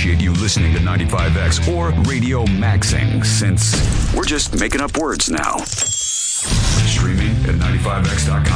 appreciate you listening to 95X or Radio Maxing, since we're just making up words now. Streaming at 95X.com.